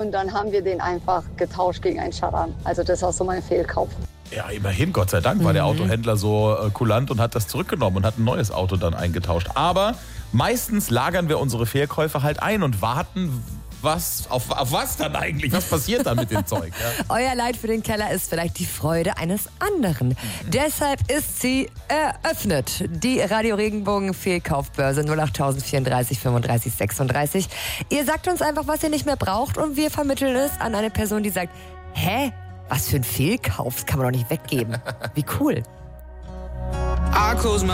Und dann haben wir den einfach getauscht gegen einen Charan. Also das war so mein Fehlkauf. Ja, immerhin, Gott sei Dank, war der Autohändler so kulant und hat das zurückgenommen und hat ein neues Auto dann eingetauscht. Aber meistens lagern wir unsere Fehlkäufe halt ein und warten, auf was dann eigentlich? Was passiert dann mit dem Zeug? Ja? Euer Leid für den Keller ist vielleicht die Freude eines anderen. Deshalb ist sie eröffnet. Die Radio Regenbogen Fehlkaufbörse 08034 35 36. Ihr sagt uns einfach, was ihr nicht mehr braucht und wir vermitteln es an eine Person, die sagt, hä? Was für ein Fehlkauf? Das kann man doch nicht weggeben. Wie cool.